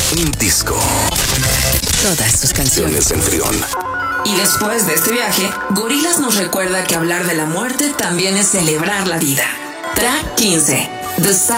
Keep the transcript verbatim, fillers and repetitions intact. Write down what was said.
Un disco. Todas sus canciones en Trión. Y después de este viaje, Gorillaz nos recuerda que hablar de la muerte también es celebrar la vida. Track quince. The